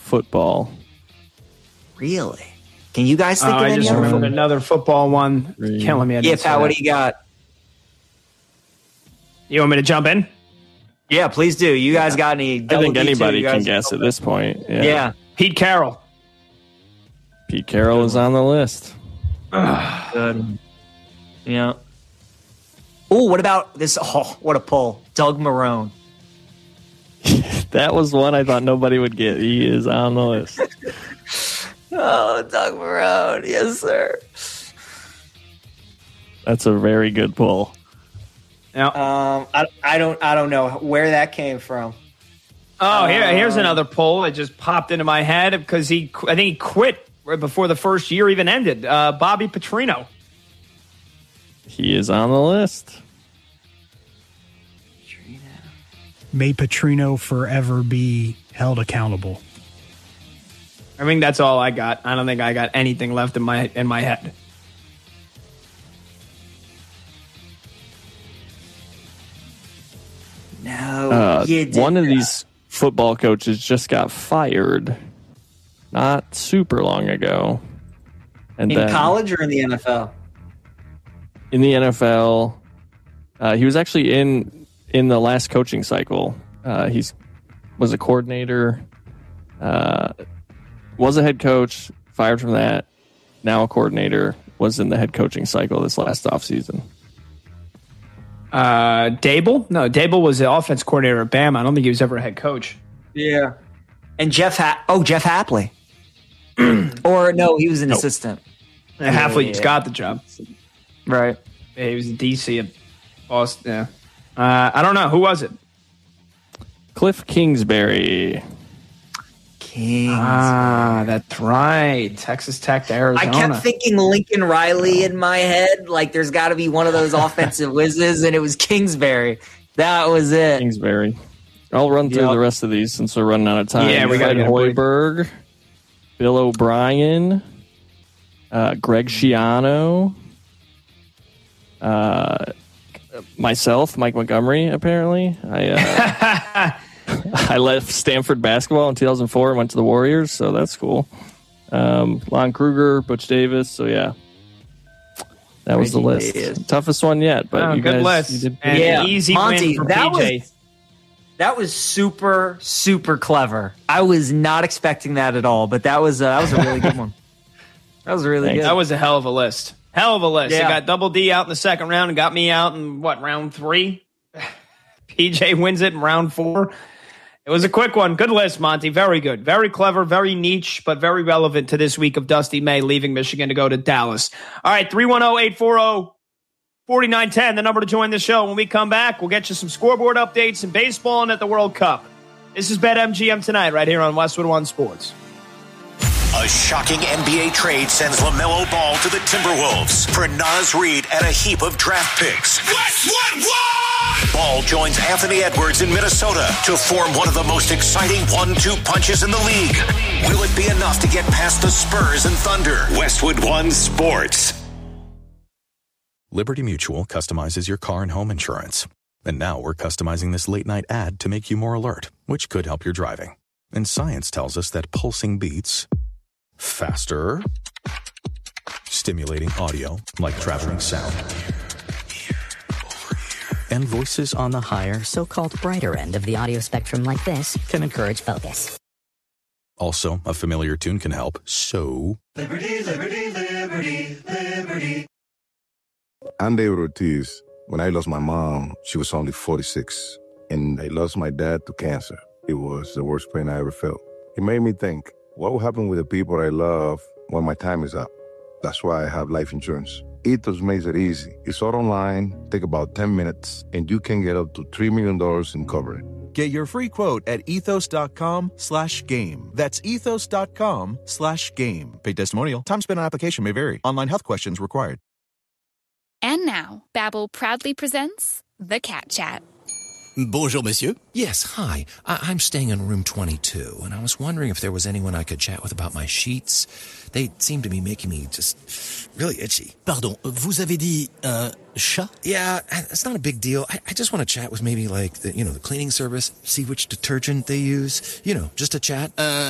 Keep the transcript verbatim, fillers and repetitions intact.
football. Really? Can you guys think uh, of I any just other remembered football? another football one. Killing me. I Yeah, didn't say Pat, what that. do you got? You want me to jump in? Yeah, please do. You guys got any? I double think D two? anybody You can guys- guess at this point. Yeah. Yeah. Pete Carroll. Pete Carroll is on the list. Good. Yeah. Oh, what about this? Oh, what a pull. Doug Marrone. That was one I thought nobody would get. He is on the list. Oh, Doug Marrone. Yes, sir. That's a very good pull. Yeah. Um, I, I don't I don't know where that came from. Oh, here, here's another poll. It just popped into my head because he, I think he quit right before the first year even ended. Uh, Bobby Petrino. He is on the list. May Petrino forever be held accountable. I think that's all I got. I don't think I got anything left in my in my head. No, Uh, you did one of not. these football coaches just got fired not super long ago. And in then college or in the N F L? in the N F L, uh, he was actually in in the last coaching cycle. Uh, he's was a coordinator, uh, was a head coach, fired from that. Now a coordinator, was in the head coaching cycle this last offseason. Uh, Dable? No, Dable was the offense coordinator at Bama. I don't think he was ever a head coach. Yeah. And Jeff ha- oh, Jeff Hapley. Or no, he was an assistant. And Halfley yeah. just got the job. Right. Yeah, he was a D C at Boston. Yeah. Uh, I don't know. Who was it? Cliff Kingsbury. Kings. Ah, that's right. Texas Tech to Arizona. I kept thinking Lincoln Riley in my head. Like, there's got to be one of those offensive whizzes, and it was Kingsbury. That was it. Kingsbury. I'll run through Yep. the rest of these since we're running out of time. Yeah, we gotta Fred get a break. Hoiberg, Bill O'Brien, uh, Greg Schiano, uh, myself, Mike Montgomery. Apparently, I uh, I left Stanford basketball in two thousand four and went to the Warriors, so that's cool. Um, Lon Kruger, Butch Davis. So yeah, that was the Reggie list. Davis. Toughest one yet, but Oh, you good guys, list. you did And Yeah. an easy Monty, win for that P J. was- That was super, super clever. I was not expecting that at all, but that was uh, that was a really good one. That was really Thanks. good. That was a hell of a list. Hell of a list. Yeah. It got Double D out in the second round and got me out in, what, round three? P J wins it in round four. It was a quick one. Good list, Monty. Very good. Very clever, very niche, but very relevant to this week of Dusty May leaving Michigan to go to Dallas. All right, three one zero, eight four zero, four nine one zero, the number to join the show. When we come back, we'll get you some scoreboard updates and baseball and at the World Cup. This is BetMGM tonight right here on Westwood One Sports. A shocking N B A trade sends LaMelo Ball to the Timberwolves for Naz Reid and a heap of draft picks. Westwood One! Ball joins Anthony Edwards in Minnesota to form one of the most exciting one two punches in the league. Will it be enough to get past the Spurs and Thunder? Westwood One Sports. Liberty Mutual customizes your car and home insurance. And now we're customizing this late-night ad to make you more alert, which could help your driving. And science tells us that pulsing beats faster, stimulating audio like traveling sound, and voices on the higher, So-called brighter end of the audio spectrum like this can encourage focus. also a familiar tune can help, so... Liberty, liberty, liberty, liberty. I'm David Ortiz. When I lost my mom, she was only forty-six, and I lost my dad to cancer. It was the worst pain I ever felt. It made me think, what will happen with the people I love when my time is up? That's why I have life insurance. Ethos makes it easy. It's all online, take about ten minutes, and you can get up to three million dollars in coverage. Get your free quote at ethos.com slash game. That's ethos.com slash game. Paid testimonial. Time spent on application may vary. Online health questions required. And now, Babbel proudly presents The Cat Chat. Bonjour, monsieur. Yes, hi. I- I'm staying in room twenty-two, and I was wondering if there was anyone I could chat with about my sheets. They seem to be making me just really itchy. Pardon, vous avez dit un chat? Yeah, it's not a big deal. I, I just want to chat with maybe like the, you know, the cleaning service, see which detergent they use. You know, just a chat. Uh,